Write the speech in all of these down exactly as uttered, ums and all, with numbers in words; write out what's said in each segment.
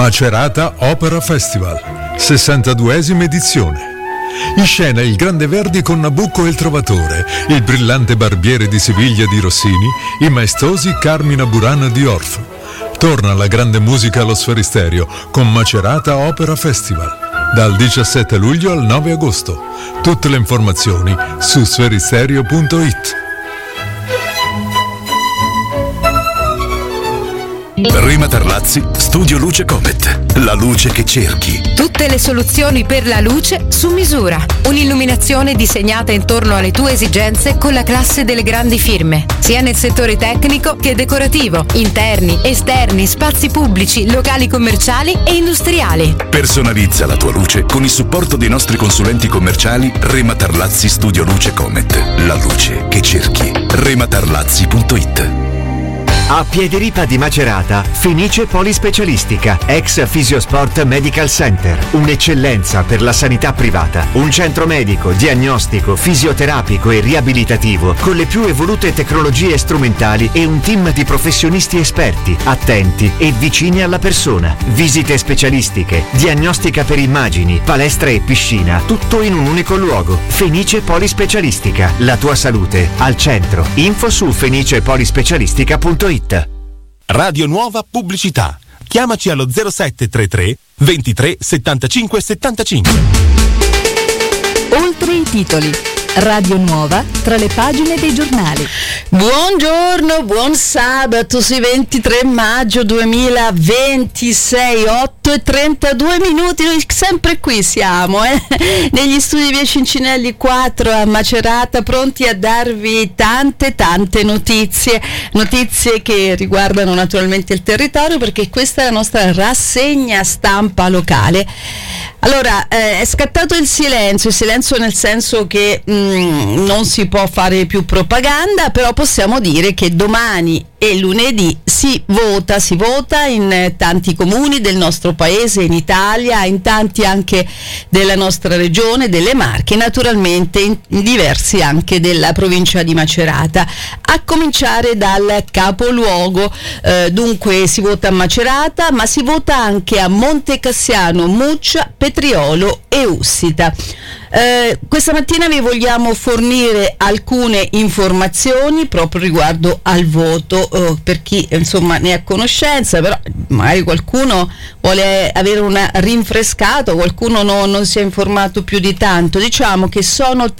Macerata Opera Festival, sessantaduesima edizione. In scena il Grande Verdi con Nabucco e il Trovatore, il brillante Barbiere di Siviglia di Rossini, i maestosi Carmina Burana di Orff. Torna la grande musica allo Sferisterio con Macerata Opera Festival, dal diciassette luglio al nove agosto. Tutte le informazioni su sferisterio punto it. Rema Tarlazzi, Studio Luce Comet. La luce che cerchi. Tutte le soluzioni per la luce su misura. Un'illuminazione disegnata intorno alle tue esigenze con la classe delle grandi firme, sia nel settore tecnico che decorativo, interni, esterni, spazi pubblici, locali commerciali e industriali. Personalizza la tua luce con il supporto dei nostri consulenti commerciali Rema Tarlazzi Studio Luce Comet. La luce che cerchi. rema tarlazzi punto it. A Piederipa di Macerata, Fenice Polispecialistica, ex Fisiosport Medical Center, un'eccellenza per la sanità privata, un centro medico, diagnostico, fisioterapico e riabilitativo con le più evolute tecnologie strumentali e un team di professionisti esperti, attenti e vicini alla persona. Visite specialistiche, diagnostica per immagini, palestra e piscina, tutto in un unico luogo. Fenice Polispecialistica, la tua salute al centro. Info su fenice polispecialistica punto it. Radio Nuova Pubblicità. Chiamaci allo zero sette tre tre ventitré settantacinque settantacinque. Oltre i titoli. Radio Nuova tra le pagine dei giornali. Buongiorno, buon sabato, sì, ventitré maggio duemilaventisei, otto e trentadue minuti, noi sempre qui siamo, eh? negli studi via Cincinelli quattro a Macerata, pronti a darvi tante tante notizie, notizie che riguardano naturalmente il territorio, perché questa è la nostra rassegna stampa locale. Allora, eh, è scattato il silenzio, il silenzio nel senso che mh, non si può fare più propaganda, però possiamo dire che domani e lunedì si vota, si vota in eh, tanti comuni del nostro paese, in Italia, in tanti anche della nostra regione, delle Marche, naturalmente in, in diversi anche della provincia di Macerata, a cominciare dal capoluogo. Eh, dunque si vota a Macerata, ma si vota anche a Montecassiano, Muccia, Petriolo e Ussita. Eh, questa mattina vi vogliamo fornire alcune informazioni proprio riguardo al voto, eh, per chi insomma ne è a conoscenza, però magari qualcuno vuole avere una rinfrescata, qualcuno no, non si è informato più di tanto. Diciamo che sono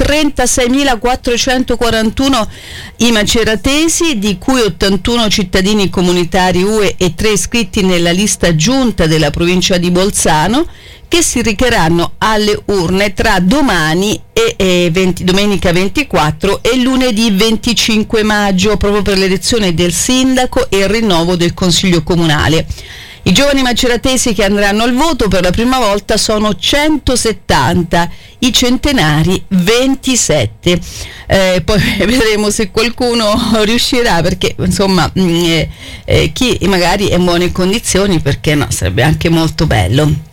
trentaseimilaquattrocentoquarantuno i maceratesi, di cui ottantuno cittadini comunitari U E e tre iscritti nella lista giunta della provincia di Bolzano, che si recheranno alle urne tra domani e, e venti, domenica ventiquattro e lunedì venticinque maggio, proprio per l'elezione del sindaco e il rinnovo del consiglio comunale. I giovani maceratesi che andranno al voto per la prima volta sono centosettanta, i centenari ventisette. Eh, poi vedremo se qualcuno riuscirà, perché insomma mh, eh, eh, chi magari è in buone condizioni, perché no, sarebbe anche molto bello.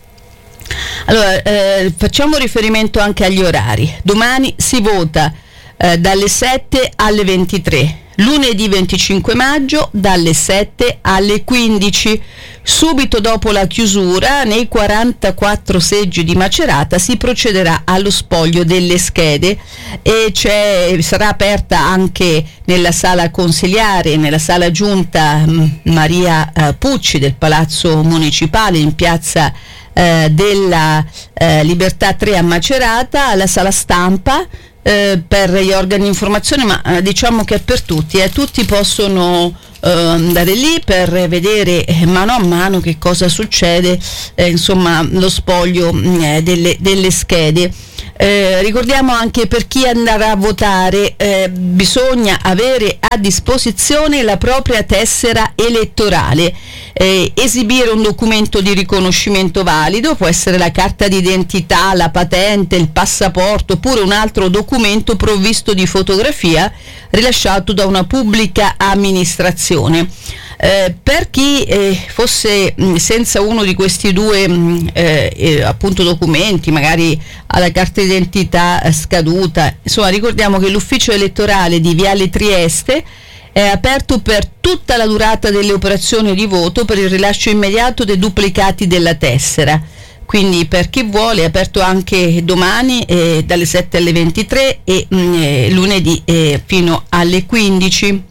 Allora, eh, facciamo riferimento anche agli orari. Domani si vota eh, dalle sette alle ventitré, lunedì venticinque maggio dalle sette alle quindici. Subito dopo la chiusura, nei quarantaquattro seggi di Macerata si procederà allo spoglio delle schede e c'è, sarà aperta anche nella sala consiliare, nella sala giunta mh, Maria eh, Pucci del Palazzo Municipale in piazza eh, della eh, Libertà tre a Macerata, la sala stampa eh, per gli organi di informazione, ma eh, diciamo che è per tutti, eh, tutti possono Uh, andare lì per vedere eh, mano a mano che cosa succede, eh, insomma lo spoglio eh, delle, delle schede. Eh, ricordiamo anche, per chi andrà a votare eh, bisogna avere a disposizione la propria tessera elettorale, eh, esibire un documento di riconoscimento valido, può essere la carta d'identità, la patente, il passaporto oppure un altro documento provvisto di fotografia rilasciato da una pubblica amministrazione. Eh, per chi eh, fosse mh, senza uno di questi due mh, eh, eh, appunto documenti, magari alla carta d'identità eh, scaduta, insomma ricordiamo che l'ufficio elettorale di Viale Trieste È aperto per tutta la durata delle operazioni di voto per il rilascio immediato dei duplicati della tessera. Quindi per chi vuole è aperto anche domani eh, dalle sette alle ventitré e mh, eh, lunedì eh, fino alle quindici.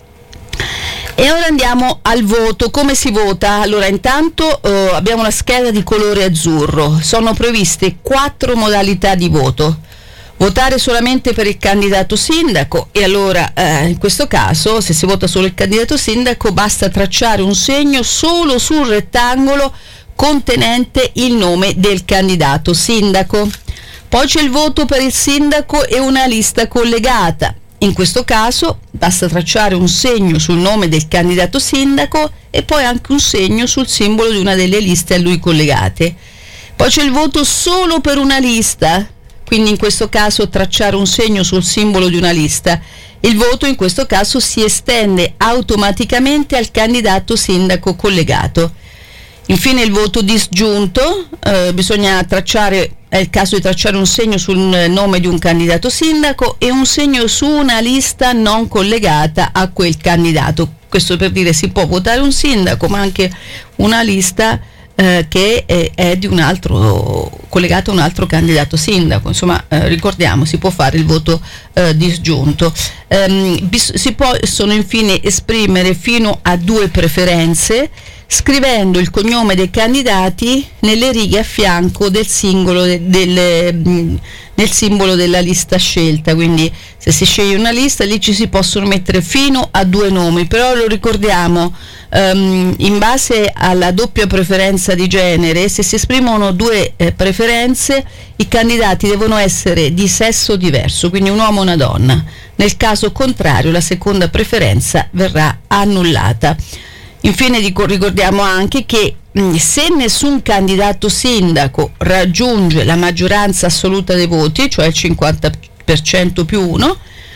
E ora andiamo al voto. Come si vota? Allora, intanto eh, abbiamo una scheda di colore azzurro. Sono previste quattro modalità di voto. Votare solamente per il candidato sindaco, e allora eh, in questo caso, se si vota solo il candidato sindaco, basta tracciare un segno solo sul rettangolo contenente il nome del candidato sindaco. Poi c'è il voto per il sindaco e una lista collegata. In questo caso basta tracciare un segno sul nome del candidato sindaco e poi anche un segno sul simbolo di una delle liste a lui collegate. Poi c'è il voto solo per una lista, quindi in questo caso tracciare un segno sul simbolo di una lista. Il voto in questo caso si estende automaticamente al candidato sindaco collegato. Infine il voto disgiunto, eh, bisogna tracciare, è il caso di tracciare un segno sul nome di un candidato sindaco e un segno su una lista non collegata a quel candidato. Questo per dire si può votare un sindaco, ma anche una lista eh, che è, è di un altro, collegato a un altro candidato sindaco. Insomma, eh, ricordiamo, si può fare il voto eh, disgiunto. Ehm, bis- si possono infine esprimere fino a due preferenze, scrivendo il cognome dei candidati nelle righe a fianco del singolo de, del, mh, nel simbolo della lista scelta. Quindi se si sceglie una lista, lì ci si possono mettere fino a due nomi, però lo ricordiamo, um, in base alla doppia preferenza di genere, se si esprimono due eh, preferenze, i candidati devono essere di sesso diverso, quindi un uomo e una donna. Nel caso contrario la seconda preferenza verrà annullata. Infine ricordiamo anche che mh, se nessun candidato sindaco raggiunge la maggioranza assoluta dei voti, cioè il cinquanta per cento più uno,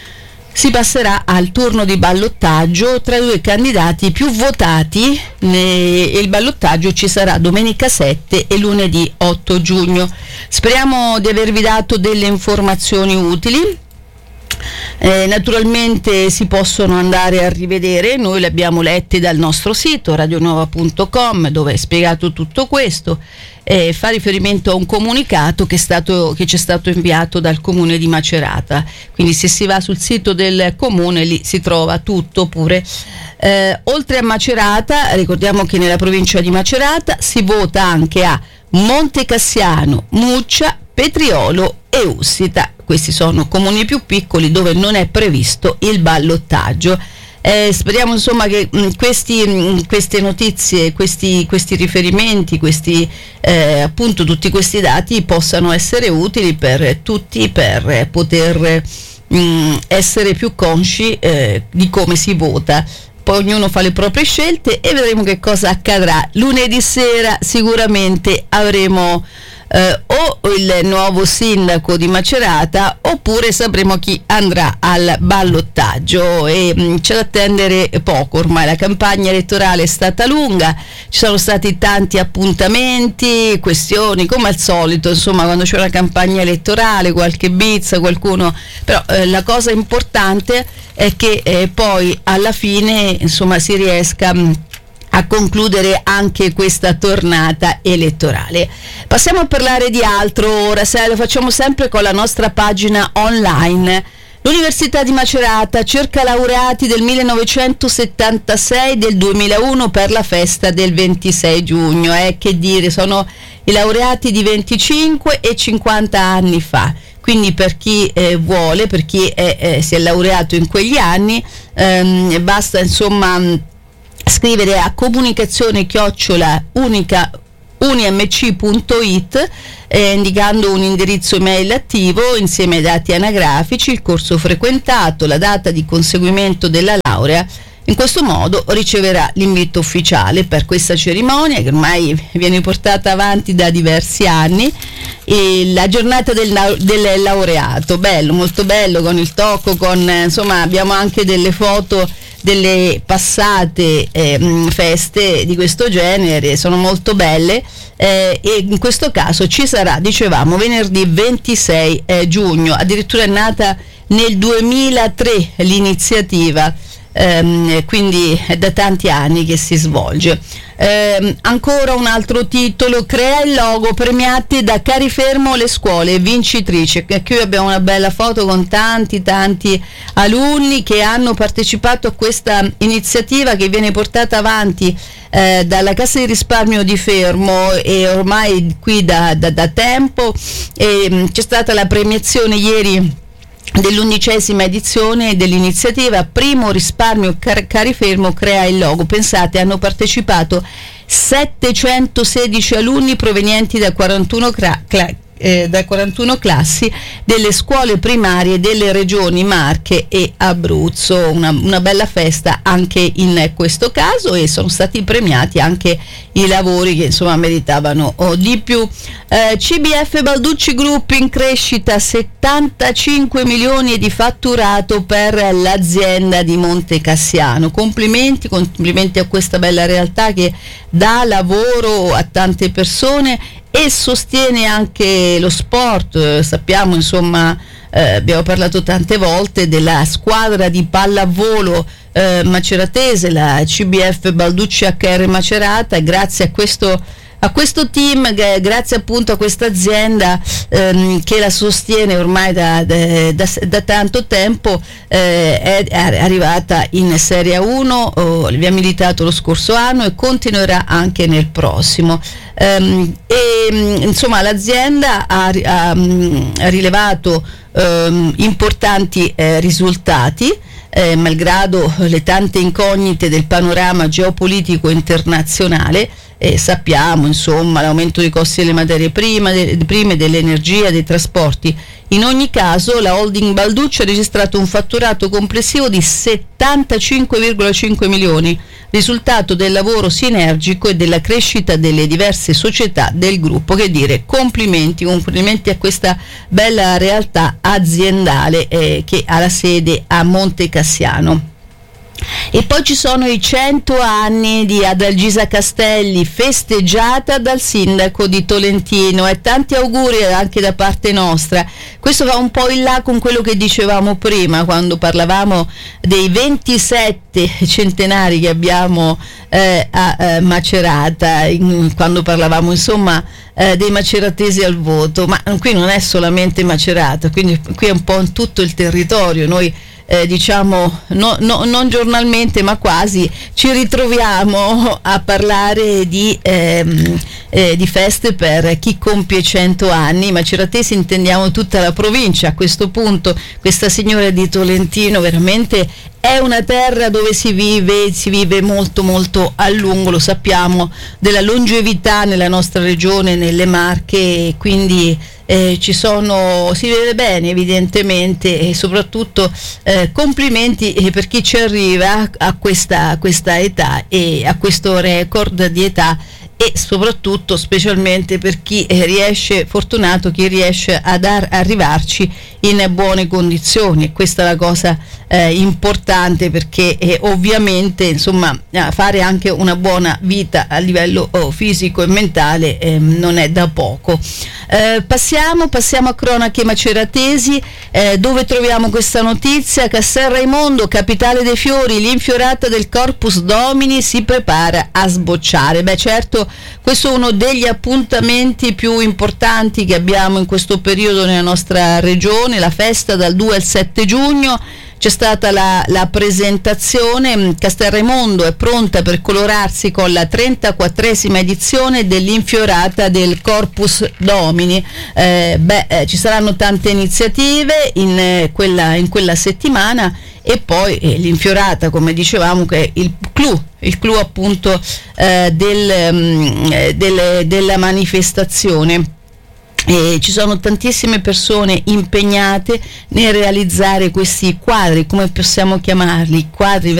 si passerà al turno di ballottaggio tra i due candidati più votati, e il ballottaggio ci sarà domenica sette e lunedì otto giugno. Speriamo di avervi dato delle informazioni utili. Eh, naturalmente si possono andare a rivedere, noi le abbiamo lette dal nostro sito radionuova punto com, dove è spiegato tutto questo. Eh, fa riferimento a un comunicato che, è stato, che ci è stato inviato dal comune di Macerata, quindi se si va sul sito del comune lì si trova tutto pure. Eh, oltre a Macerata, ricordiamo che nella provincia di Macerata si vota anche a Montecassiano, Muccia, Petriolo e Ussita. Questi sono comuni più piccoli dove non è previsto il ballottaggio. Eh, speriamo insomma che mh, questi, mh, queste notizie, questi, questi riferimenti, questi, eh, appunto tutti questi dati possano essere utili per tutti, per poter mh, essere più consci eh, di come si vota. Poi ognuno fa le proprie scelte e vedremo che cosa accadrà. Lunedì sera sicuramente avremo Uh, o il nuovo sindaco di Macerata, oppure sapremo chi andrà al ballottaggio, e mh, c'è da attendere poco. Ormai la campagna elettorale è stata lunga, ci sono stati tanti appuntamenti, questioni come al solito, insomma, quando c'è una campagna elettorale, qualche bizza, qualcuno, però eh, la cosa importante è che eh, poi alla fine insomma si riesca mh, a concludere anche questa tornata elettorale. Passiamo a parlare di altro ora, se lo facciamo sempre con la nostra pagina online. L'Università di Macerata cerca laureati del millenovecentosettantasei e del duemilauno per la festa del ventisei giugno. Eh, che dire, sono i laureati di venticinque e cinquanta anni fa. Quindi per chi eh, vuole, per chi è, eh, si è laureato in quegli anni, ehm, basta insomma scrivere a comunicazione chiocciola unica unimc punto it eh, indicando un indirizzo email attivo insieme ai dati anagrafici, il corso frequentato, la data di conseguimento della laurea. In questo modo riceverà l'invito ufficiale per questa cerimonia che ormai viene portata avanti da diversi anni, e la giornata del, del laureato, bello, molto bello, con il tocco, con insomma abbiamo anche delle foto delle passate eh, feste di questo genere, sono molto belle, eh, e in questo caso ci sarà, dicevamo, venerdì ventisei eh, giugno, addirittura è nata nel duemilatré l'iniziativa. ehm, quindi è da tanti anni che si svolge. Eh, ancora un altro titolo: crea il logo, premiati da Carifermo le scuole vincitrici. Qui abbiamo una bella foto con tanti tanti alunni che hanno partecipato a questa iniziativa che viene portata avanti eh, dalla Cassa di Risparmio di Fermo, e ormai qui da, da, da tempo. E, mh, c'è stata la premiazione ieri dell'undicesima edizione dell'iniziativa Primo Risparmio Car- Carifermo crea il logo. Pensate, hanno partecipato settecentosedici alunni provenienti da quarantuno cra- cla- eh, da quarantuno classi delle scuole primarie delle regioni Marche e Abruzzo. Una, una bella festa anche in questo caso, e sono stati premiati anche i lavori che insomma meritavano oh, di più. eh, C B F Balducci Group in crescita, settantacinque milioni di fatturato per l'azienda di Monte Cassiano. Complimenti, complimenti a questa bella realtà che dà lavoro a tante persone e sostiene anche lo sport. Eh, sappiamo insomma, eh, abbiamo parlato tante volte della squadra di pallavolo eh, maceratese, la C B F Balducci H R Macerata. Grazie a questo a questo team, grazie appunto a questa azienda ehm, che la sostiene ormai da, da, da, da tanto tempo, eh, è, è arrivata in Serie uno, oh, vi ha militato lo scorso anno e continuerà anche nel prossimo. Um, e insomma l'azienda ha, ha, ha rilevato um, importanti eh, risultati. Eh, malgrado le tante incognite del panorama geopolitico internazionale. Eh, sappiamo insomma l'aumento dei costi delle materie prime, de, prime, dell'energia, dei trasporti. In ogni caso la holding Balducci ha registrato un fatturato complessivo di settantacinque virgola cinque milioni, risultato del lavoro sinergico e della crescita delle diverse società del gruppo. Che dire, complimenti, complimenti a questa bella realtà aziendale eh, che ha la sede a Monte Cassiano. E poi ci sono i cento anni di Adalgisa Castelli, festeggiata dal sindaco di Tolentino, e tanti auguri anche da parte nostra. Questo va un po' in là con quello che dicevamo prima quando parlavamo dei ventisette centenari che abbiamo eh, a eh, Macerata, in, quando parlavamo insomma eh, dei maceratesi al voto. Ma qui non è solamente Macerata, quindi qui è un po' in tutto il territorio. Noi Eh, diciamo no, no, non giornalmente ma quasi ci ritroviamo a parlare di, ehm, eh, di feste per chi compie cento anni. Maceratesi intendiamo tutta la provincia. A questo punto questa signora di Tolentino veramente è una terra dove si vive, si vive molto molto a lungo. Lo sappiamo della longevità nella nostra regione, nelle Marche, e quindi eh, ci sono, si vede bene evidentemente, e soprattutto eh, complimenti per chi ci arriva a questa, a questa età e a questo record di età, e soprattutto specialmente per chi riesce, fortunato chi riesce ad ar- arrivarci in buone condizioni. Questa è la cosa eh, importante, perché eh, ovviamente insomma fare anche una buona vita a livello oh, fisico e mentale eh, non è da poco. Eh, passiamo, passiamo a cronache maceratesi, eh, dove troviamo questa notizia: Castel Raimondo, capitale dei fiori, l'infiorata del Corpus Domini si prepara a sbocciare. Beh, certo, questo è uno degli appuntamenti più importanti che abbiamo in questo periodo nella nostra regione, la festa dal due al sette giugno. C'è stata la, la presentazione. Castel Raimondo è pronta per colorarsi con la trentaquattresima edizione dell'infiorata del Corpus Domini. Eh, beh, eh, ci saranno tante iniziative in, eh, quella, in quella settimana, e poi eh, l'infiorata, come dicevamo, che è il clou, il clou appunto eh, del, um, del, della manifestazione. E ci sono tantissime persone impegnate nel realizzare questi quadri, come possiamo chiamarli, quadri